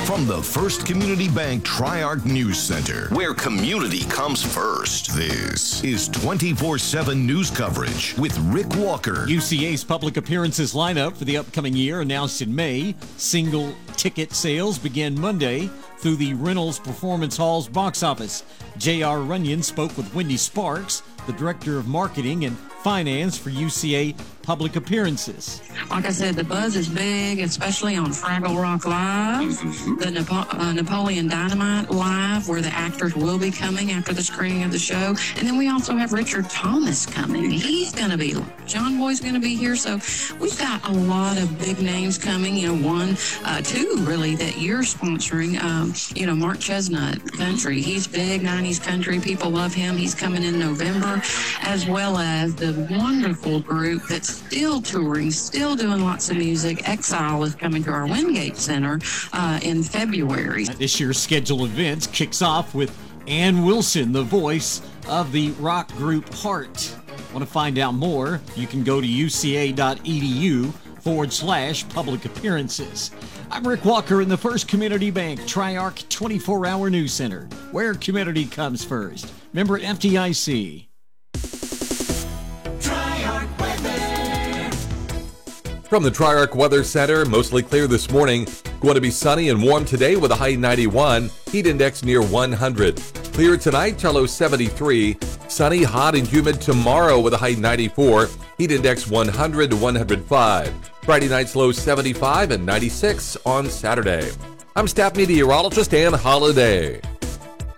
From the First Community Bank Tri-Arc News Center, where community comes first, this is 24/7 news coverage with Rick Walker. UCA's public appearances lineup for the upcoming year announced in May. Single ticket sales begin Monday through the Reynolds Performance Hall's box office. J.R. Runyon spoke with Wendy Sparks, the Director of Marketing and Finance for UCA Public Appearances. Like I said, the buzz is big, especially on Fraggle Rock Live, the Napoleon Dynamite Live, where the actors will be coming after the screening of the show. And then we also have Richard Thomas coming. He's going to be, John Boy's going to be here. So we've got a lot of big names coming. Two really that you're sponsoring. Mark Chestnut Country. He's big, 90s country. People love him. He's coming in November, as well as the wonderful group that's still touring, still doing lots of music. Exile is coming to our Wingate Center in February. This year's scheduled events kicks off with Ann Wilson, the voice of the rock group Heart. Want to find out more? You can go to uca.edu/public appearances. I'm Rick Walker in the First Community Bank Tri-Arc 24-hour news center, where community comes first. Member FDIC. From the Tri-Arc Weather Center, mostly clear this morning. Going to be sunny and warm today with a high 91, heat index near 100. Clear tonight, low 73. Sunny, hot, and humid tomorrow with a high 94, heat index 100 to 105. Friday night's low 75 and 96 on Saturday. I'm staff meteorologist Ann Holiday.